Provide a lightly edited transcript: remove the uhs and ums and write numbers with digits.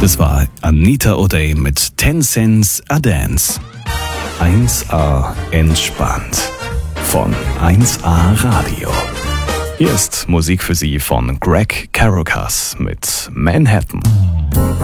Das war Anita O'Day mit 10 Cents a Dance. 1A entspannt von 1A Radio. Hier ist Musik für Sie von Greg Caracas mit Manhattan.